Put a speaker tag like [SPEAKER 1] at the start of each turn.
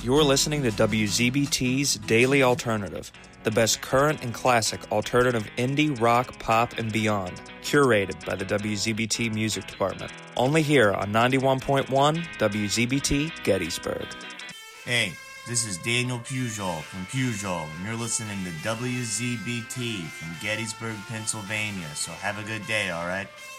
[SPEAKER 1] You're listening to WZBT's Daily Alternative, the best current and classic alternative indie, rock, pop, and beyond, curated by the WZBT Music Department. Only here on 91.1 WZBT Gettysburg.
[SPEAKER 2] Hey, this is Daniel Pujol from Pujol, and you're listening to WZBT from Gettysburg, Pennsylvania, so have a good day, alright?